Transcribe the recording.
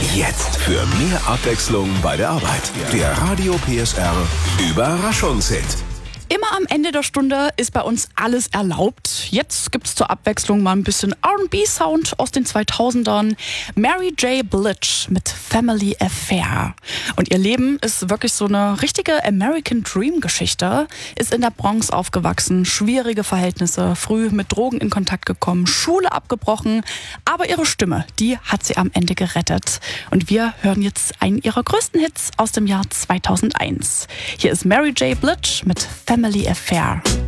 Jetzt für mehr Abwechslung bei der Arbeit. Der Radio PSR Überraschungshit. Immer am Ende der Stunde ist bei uns alles erlaubt. Jetzt gibt's zur Abwechslung mal ein bisschen R&B-Sound aus den 2000ern. Mary J. Blige mit Family Affair. Und ihr Leben ist wirklich so eine richtige American Dream-Geschichte. Ist in der Bronx aufgewachsen, schwierige Verhältnisse, früh mit Drogen in Kontakt gekommen, Schule abgebrochen. Aber ihre Stimme, die hat sie am Ende gerettet. Und wir hören jetzt einen ihrer größten Hits aus dem Jahr 2001. Hier ist Mary J. Blige mit Family Affair.